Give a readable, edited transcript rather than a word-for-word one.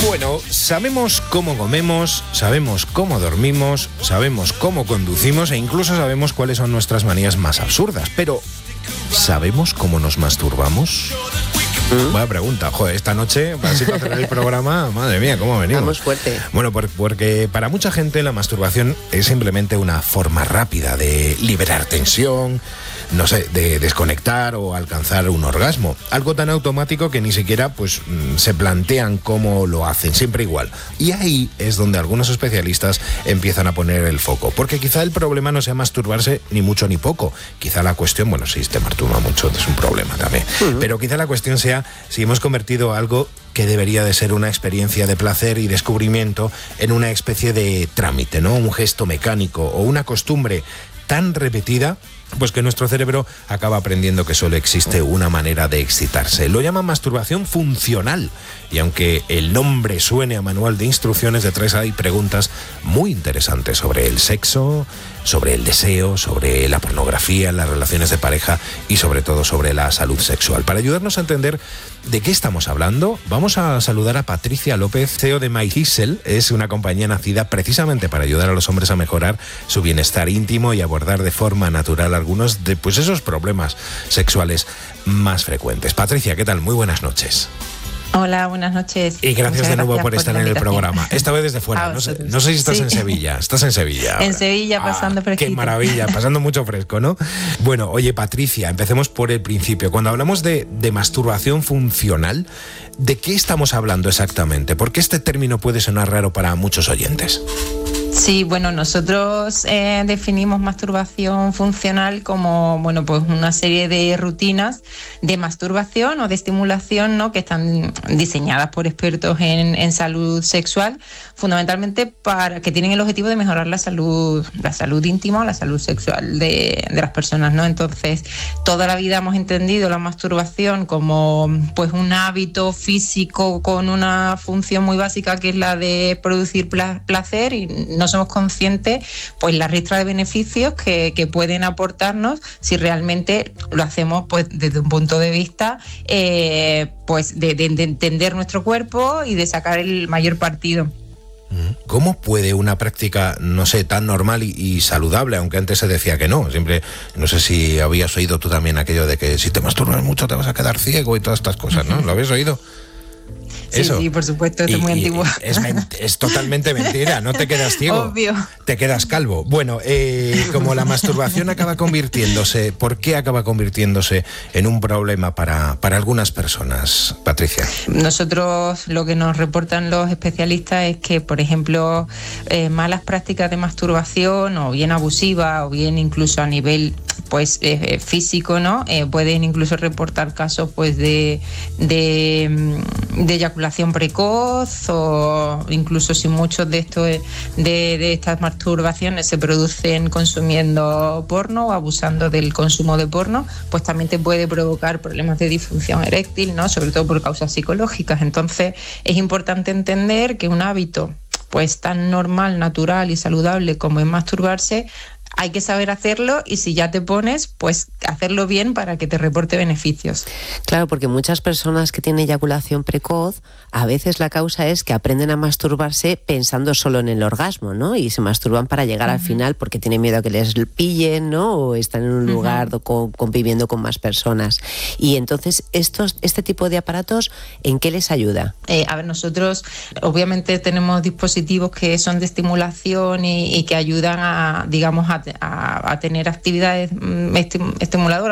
Bueno, sabemos cómo comemos, sabemos cómo dormimos, sabemos cómo conducimos e incluso sabemos cuáles son nuestras manías más absurdas, pero ¿sabemos cómo nos masturbamos? Buena pregunta. Joder, esta noche, así para hacer el programa, madre mía, cómo venimos. Vamos fuerte. Bueno, porque para mucha gente la masturbación es simplemente una forma rápida de liberar tensión, no sé, de desconectar o alcanzar un orgasmo. Algo tan automático que ni siquiera pues se plantean cómo lo hacen, siempre igual. Y ahí es donde algunos especialistas empiezan a poner el foco. Porque quizá el problema no sea masturbarse ni mucho ni poco. Quizá la cuestión, bueno, si te masturba mucho es un problema también. Pero quizá la cuestión sea si hemos convertido algo que debería de ser una experiencia de placer y descubrimiento en una especie de trámite, ¿no? Un gesto mecánico o una costumbre tan repetida, pues que nuestro cerebro acaba aprendiendo que solo existe una manera de excitarse. Lo llaman masturbación funcional. Y aunque el nombre suene a manual de instrucciones, detrás hay preguntas muy interesantes sobre el sexo, sobre el deseo, sobre la pornografía, las relaciones de pareja y sobre todo sobre la salud sexual. Para ayudarnos a entender de qué estamos hablando, vamos a saludar a Patricia López, CEO de MyGisel. Es una compañía nacida precisamente para ayudar a los hombres a mejorar su bienestar íntimo y abordar de forma natural algunos de pues esos problemas sexuales más frecuentes. Patricia, ¿qué tal? Muy buenas noches. Hola, buenas noches. Y gracias de nuevo por estar en el programa. Esta vez desde fuera. No sé si estás en Sevilla. Estás en Sevilla ahora. En Sevilla, pasando fresquito. Qué maravilla, pasando mucho fresco, ¿no? Bueno, oye, Patricia, empecemos por el principio. Cuando hablamos de masturbación funcional, ¿de qué estamos hablando exactamente? Porque este término puede sonar raro para muchos oyentes. Sí, bueno, nosotros definimos masturbación funcional como, bueno, pues una serie de rutinas de masturbación o de estimulación, ¿no?, que están diseñadas por expertos en salud sexual, fundamentalmente para que tienen el objetivo de mejorar la salud íntima o la salud sexual de las personas, ¿no? Entonces, toda la vida hemos entendido la masturbación como pues un hábito físico con una función muy básica que es la de producir placer, y no somos conscientes pues la ristra de beneficios que pueden aportarnos si realmente lo hacemos pues desde un punto de vista pues de entender nuestro cuerpo y de sacar el mayor partido. ¿Cómo puede una práctica, no sé, tan normal y saludable, aunque antes se decía que no? Siempre, no sé si habías oído tú también aquello de que si te masturbas mucho te vas a quedar ciego y todas estas cosas, ¿no? ¿Lo habías oído? Sí, eso. Sí, por supuesto, esto es muy antiguo. Es totalmente mentira, no te quedas ciego. Obvio. Te quedas calvo. Bueno, como la masturbación acaba convirtiéndose, ¿por qué acaba convirtiéndose en un problema para algunas personas, Patricia? Nosotros lo que nos reportan los especialistas es que, por ejemplo, malas prácticas de masturbación, o bien abusivas, o bien incluso a nivel pues físico, ¿no? Pueden incluso reportar casos pues de eyaculación precoz, o incluso si muchos de estos de estas masturbaciones se producen consumiendo porno o abusando del consumo de porno, pues también te puede provocar problemas de disfunción eréctil, ¿no? Sobre todo por causas psicológicas. Entonces es importante entender que un hábito pues tan normal, natural y saludable como es masturbarse, hay que saber hacerlo, y si ya te pones, pues hacerlo bien para que te reporte beneficios. Claro, porque muchas personas que tienen eyaculación precoz, a veces la causa es que aprenden a masturbarse pensando solo en el orgasmo, ¿no? Y se masturban para llegar al final porque tienen miedo a que les pillen, ¿no? O están en un lugar conviviendo con más personas. Y entonces, este tipo de aparatos, ¿en qué les ayuda? A ver, nosotros obviamente tenemos dispositivos que son de estimulación y que ayudan a, digamos, a tener actividades estimuladoras